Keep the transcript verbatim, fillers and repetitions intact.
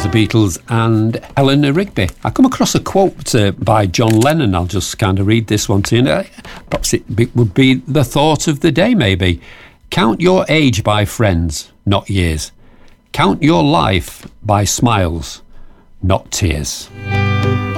the Beatles and Eleanor Rigby. I come across a quote uh, by John Lennon. I'll just kind of read this one to you. Uh, perhaps it be, would be the thought of the day, maybe. Count your age by friends, not years. Count your life by smiles, not tears.